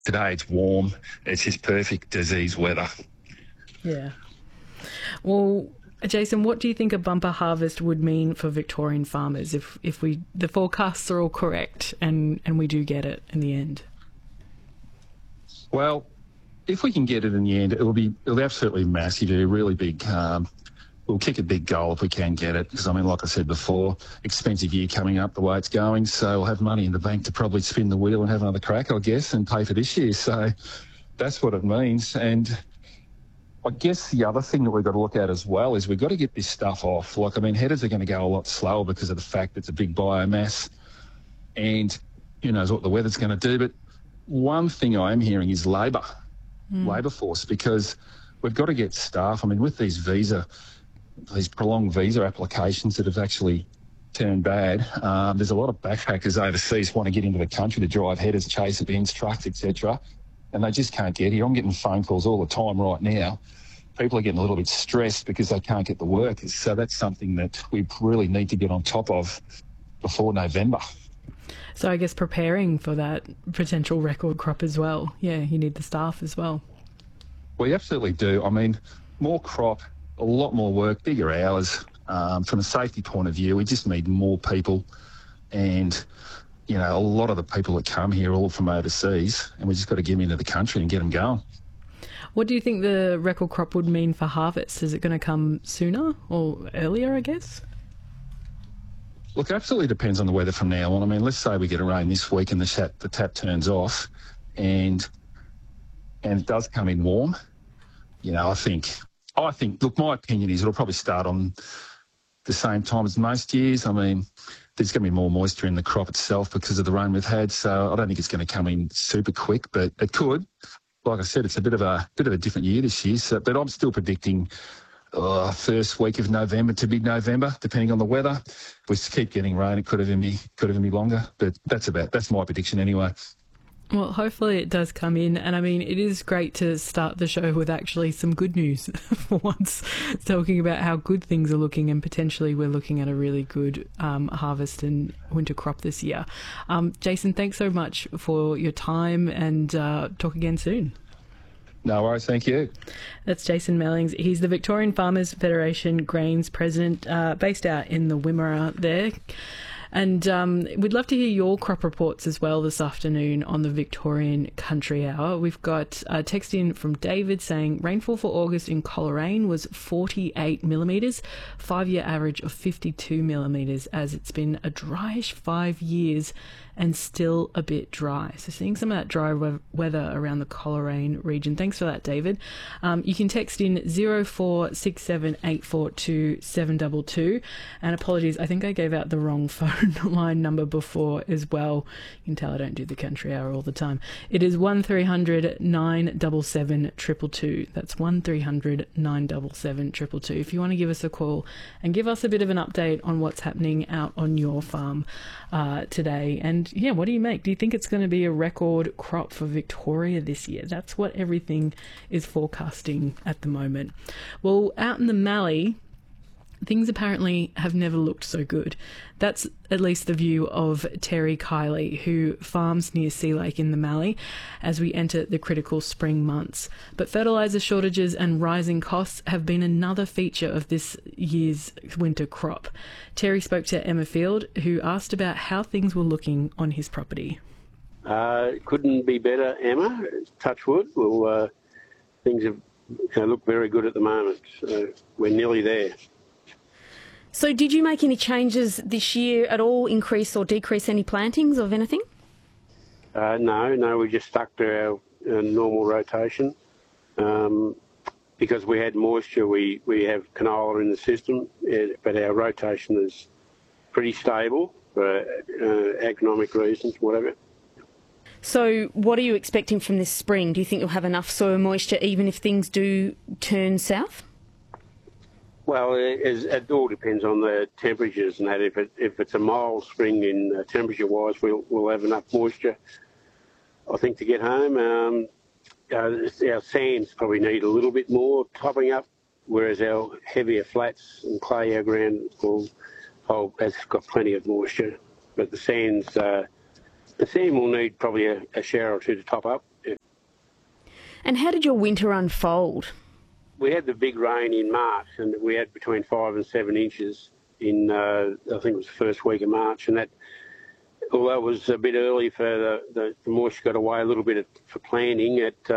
Today it's warm. It's just perfect disease weather. Yeah. Well, Jason, what do you think a bumper harvest would mean for Victorian farmers if the forecasts are all correct and we do get it in the end? Well, if we can get it in the end, it'll be absolutely massive. It'll be a really big. We'll kick a big goal if we can get it, because, I mean, like I said before, expensive year coming up the way it's going, so we'll have money in the bank to probably spin the wheel and have another crack, I guess, and pay for this year. So that's what it means. And I guess the other thing that we've got to look at as well is we've got to get this stuff off. Like, I mean, headers are going to go a lot slower because of the fact it's a big biomass, and who knows what the weather's going to do. But one thing I am hearing is labour force, because we've got to get staff. I mean, with these prolonged visa applications that have actually turned bad, there's a lot of backpackers overseas want to get into the country to drive headers, chase bins, trucks, etc., and they just can't get here. I'm getting phone calls all the time right now. People are getting a little bit stressed because they can't get the workers. So that's something that we really need to get on top of before November. So I guess preparing for that potential record crop as well. Yeah, you need the staff as well. We absolutely do. I mean, more crop, a lot more work, bigger hours. From a safety point of view, we just need more people. And, you know, a lot of the people that come here are all from overseas, and we just got to get them into the country and get them going. What do you think the record crop would mean for harvest? Is it going to come sooner or earlier, I guess? Look, it absolutely depends on the weather from now on. I mean, let's say we get a rain this week and the tap turns off and it does come in warm. You know, I think, look, my opinion is it'll probably start on the same time as most years. I mean, there's going to be more moisture in the crop itself because of the rain we've had, so I don't think it's going to come in super quick, but it could. Like I said, it's a bit of a different year this year, so, but I'm still predicting first week of November to mid-November, depending on the weather. If we keep getting rain, it could even be longer, but that's my prediction anyway. Well, hopefully it does come in. And I mean, it is great to start the show with actually some good news for once, talking about how good things are looking, and potentially we're looking at a really good harvest and winter crop this year. Jason, thanks so much for your time, and talk again soon. No worries, thank you. That's Jason Mellings. He's the Victorian Farmers Federation Grains President, based out in the Wimmera there. And we'd love to hear your crop reports as well this afternoon on the Victorian Country Hour. We've got a text in from David saying rainfall for August in Coleraine was 48 millimetres, 5-year average of 52 millimetres, as it's been a dryish 5 years and still a bit dry. So seeing some of that dry weather around the Coleraine region. Thanks for that, David. You can text in 0467842722. And apologies, I think I gave out the wrong phone line number before as well. You can tell I don't do the country hour all the time. It is 1300 977 222. That's 1300 977 222. If you want to give us a call and give us a bit of an update on what's happening out on your farm today. And yeah, what do you make? Do you think it's going to be a record crop for Victoria this year? That's what everything is forecasting at the moment. Well, out in the Mallee, things apparently have never looked so good. That's at least the view of Terry Kiley, who farms near Sea Lake in the Mallee as we enter the critical spring months. But fertiliser shortages and rising costs have been another feature of this year's winter crop. Terry spoke to Emma Field, who asked about how things were looking on his property. Couldn't be better, Emma. Touch wood. Well, things have look very good at the moment. We're nearly there. So did you make any changes this year at all, increase or decrease any plantings of anything? No, we just stuck to our normal rotation. Because we had moisture, we have canola in the system, but our rotation is pretty stable for economic reasons, whatever. So what are you expecting from this spring? Do you think you'll have enough soil moisture even if things do turn south? Well, it all depends on the temperatures and that. If it's a mild spring in temperature-wise, we'll have enough moisture, I think, to get home. Our sands probably need a little bit more topping up, whereas our heavier flats and clay, our ground has got plenty of moisture. But the sand will need probably a shower or two to top up. And how did your winter unfold? We had the big rain in March, and we had between 5 and 7 inches in, I think it was the first week of March, and that, although it was a bit early for the moisture got away a little bit for planting,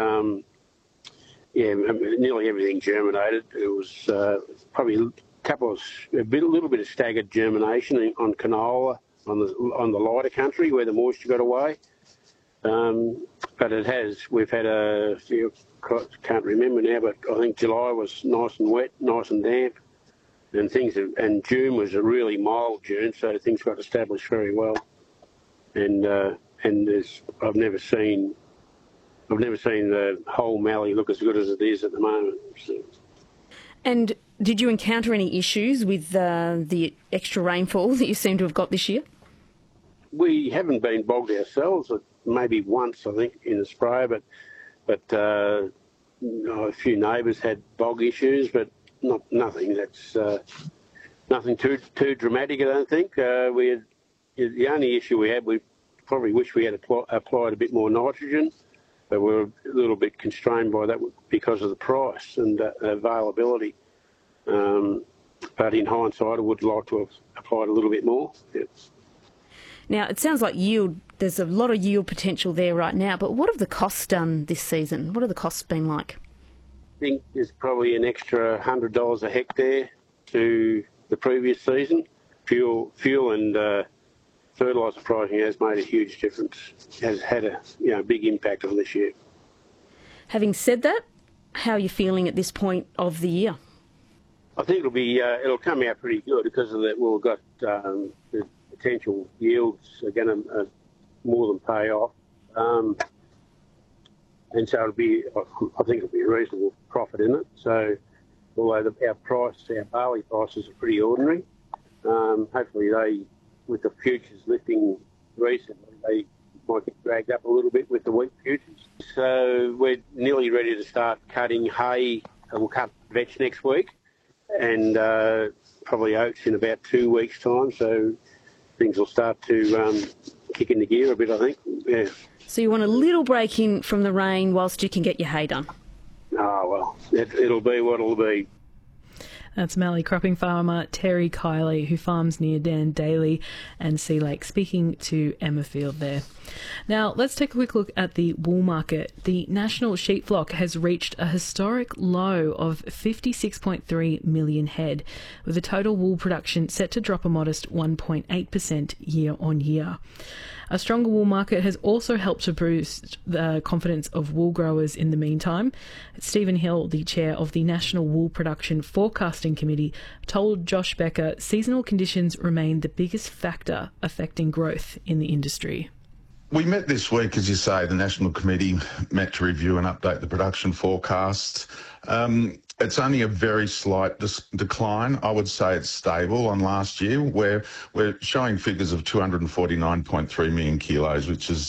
nearly everything germinated. It was probably a little bit of staggered germination on canola on the lighter country where the moisture got away. But we've had a few, can't remember now, but I think July was nice and wet, nice and damp, and June was a really mild June, so things got established very well. And I've never seen the whole Mallee look as good as it is at the moment. So. And did you encounter any issues with the extra rainfall that you seem to have got this year? We haven't been bogged ourselves, maybe once, I think, in the spray, but a few neighbours had bog issues, but nothing that's nothing too dramatic, I don't think. The only issue we had, we probably wish we had applied a bit more nitrogen, but we were a little bit constrained by that because of the price and availability. But in hindsight, I would like to have applied a little bit more. Yeah. Now, it sounds like there's a lot of yield potential there right now, but what have the costs done this season? What have the costs been like? I think there's probably an extra $100 a hectare to the previous season. Fuel and fertiliser pricing has made a huge difference, has had a big impact on this year. Having said that, how are you feeling at this point of the year? I think it'll come out pretty good because of that. We've got the potential yields are going to more than pay off, and so I think it'll be a reasonable profit in it. So, although our barley prices are pretty ordinary, hopefully with the futures lifting recently, they might get dragged up a little bit with the wheat futures. So we're nearly ready to start cutting hay. We'll cut vetch next week, and probably oats in about 2 weeks' time. So things will start to kick into gear a bit, I think. Yeah. So you want a little break in from the rain whilst you can get your hay done? Oh, well, it'll be what it'll be. That's Mallee cropping farmer Terry Kiley, who farms near Dan Daly and Sea Lake, speaking to Emma Field there. Now, let's take a quick look at the wool market. The national sheep flock has reached a historic low of 56.3 million head, with the total wool production set to drop a modest 1.8% year on year. A stronger wool market has also helped to boost the confidence of wool growers in the meantime. Stephen Hill, the chair of the National Wool Production Forecasting Committee, told Josh Becker seasonal conditions remain the biggest factor affecting growth in the industry. We met this week, as you say, the National Committee met to review and update the production forecast. It's only a very slight decline. I would say it's stable on last year, where we're showing figures of 249.3 million kilos, which is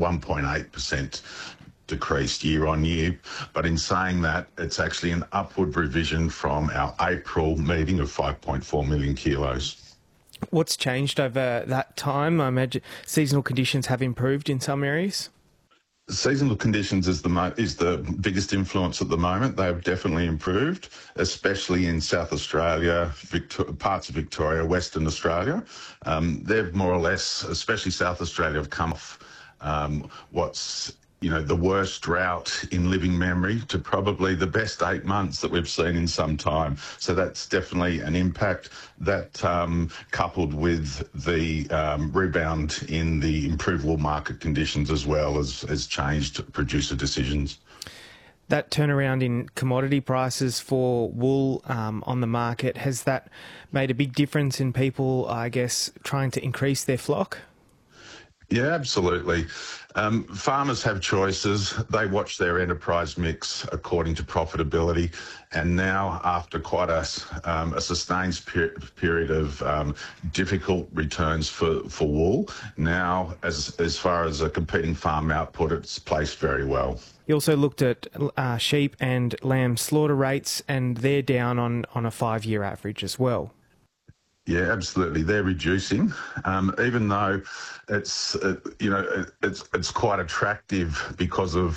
1.8% decreased year on year. But in saying that, it's actually an upward revision from our April meeting of 5.4 million kilos. What's changed over that time? I imagine seasonal conditions have improved in some areas. Seasonal conditions is the biggest influence at the moment. They have definitely improved, especially in South Australia, parts of Victoria, Western Australia. They've more or less, especially South Australia, have come off what's the worst drought in living memory to probably the best 8 months that we've seen in some time. So that's definitely an impact. That coupled with the rebound in the improved wool market conditions as well has changed producer decisions. That turnaround in commodity prices for wool on the market, has that made a big difference in people, I guess, trying to increase their flock? Yeah, absolutely. Farmers have choices. They watch their enterprise mix according to profitability. And now, after quite a sustained period of difficult returns for wool, now, as far as a competing farm output, it's placed very well. You also looked at sheep and lamb slaughter rates, and they're down on a 5-year average as well. Yeah, absolutely. They're reducing, even though it's quite attractive because of